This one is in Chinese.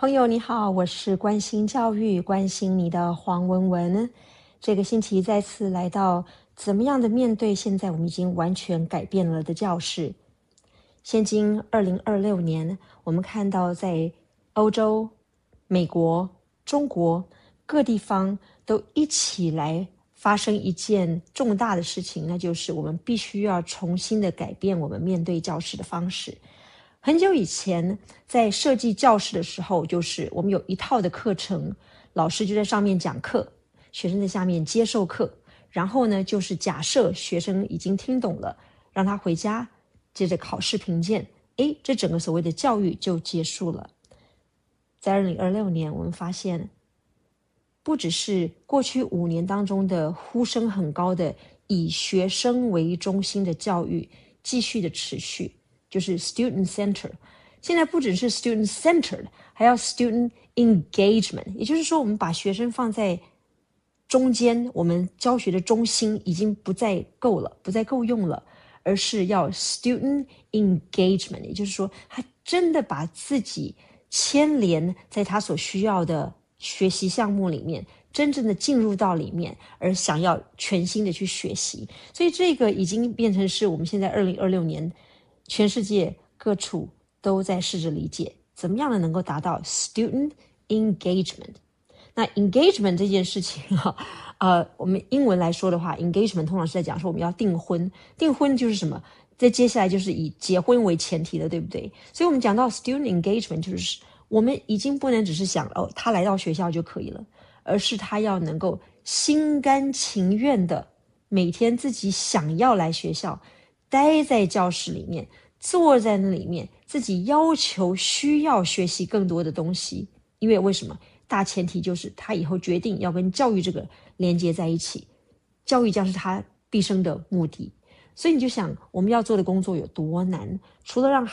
朋友你好，我是关心教育、关心你的黄文文。这个星期再次来到怎么样的面对现在我们已经完全改变了的教室。现今2026年，我们看到在欧洲、美国、中国各地方都一起来发生一件重大的事情，那就是我们必须要重新的改变我们面对教室的方式。很久以前在设计教室的时候，就是我们有一套的课程，老师就在上面讲课，学生在下面接受课，然后呢就是假设学生已经听懂了，让他回家接着考试评鉴，这整个所谓的教育就结束了。在2026年，我们发现不只是过去5年当中的呼声很高的以学生为中心的教育继续的持续，就是 student center。 现在不只是 student centered， 还要 student engagement， 也就是说我们把学生放在中间，我们教学的中心已经不再够了，不再够用了，而是要 student engagement， 也就是说他真的把自己牵连在他所需要的学习项目里面，真正的进入到里面，而想要全心的去学习。所以这个已经变成是我们现在2026年全世界各处都在试着理解，怎么样的能够达到 student engagement。 那 engagement 这件事情我们英文来说的话， engagement 通常是在讲说我们要订婚，订婚就是什么，在接下来就是以结婚为前提的，对不对？所以我们讲到 student engagement， 就是我们已经不能只是想他来到学校就可以了，而是他要能够心甘情愿的每天自己想要来学校，待在教室里面，坐在那里面，自己要求需要学习更多的东西。因为为什么？大前提就是他以后决定要跟教育这个连接在一起，教育将是他毕生的目的。所以你就想我们要做的工作有多难，除了让